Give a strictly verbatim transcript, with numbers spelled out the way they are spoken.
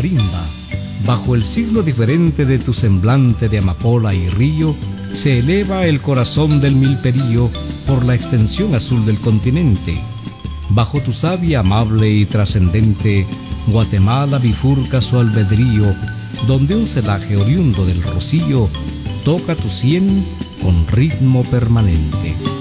marimba. Bajo el signo diferente de tu semblante de amapola y río, se eleva el corazón del milperío por la extensión azul del continente. Bajo tu savia amable y trascendente, Guatemala bifurca su albedrío, donde un celaje oriundo del rocío toca tu sien con ritmo permanente.